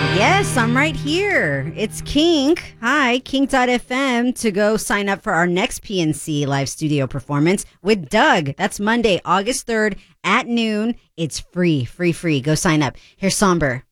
Yes, I'm right here. It's Kink. Hi, kink.fm to go sign up for our next PNC live studio performance with Doug. That's Monday, August 3rd at noon. It's free. Go sign up. Here's Somber.